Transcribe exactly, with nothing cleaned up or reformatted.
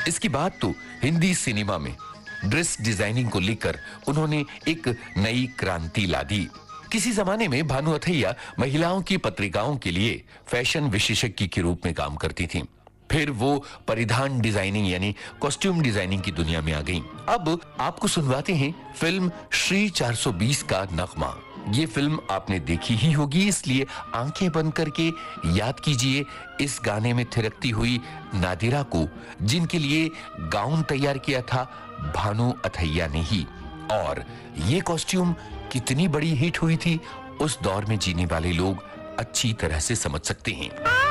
इसकी बात तो हिंदी सिनेमा में ड्रेस डिजाइनिंग को लेकर उन्होंने एक नई क्रांति ला दी। किसी जमाने में भानु अथैया महिलाओं की पत्रिकाओं के लिए फैशन विशेषज्ञ के रूप में काम करती थीं। फिर वो परिधान डिजाइनिंग यानी कॉस्ट्यूम डिजाइनिंग की दुनिया में आ गईं। अब आपको सुनवाते हैं फिल्म श्री चार सौ बीस का नगमा। ये फिल्म आपने देखी ही होगी, इसलिए आंखें बंद करके याद कीजिए इस गाने में थिरकती हुई नादिरा को, जिनके लिए गाउन तैयार किया था भानु अथैया ने ही। और ये कॉस्ट्यूम कितनी बड़ी हिट हुई थी उस दौर में जीने वाले लोग अच्छी तरह से समझ सकते हैं।